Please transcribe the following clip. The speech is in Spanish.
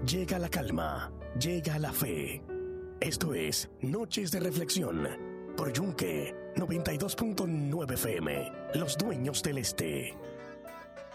llega la calma, llega la fe. Esto es Noches de Reflexión por Yunque 92.9 FM, los dueños del este.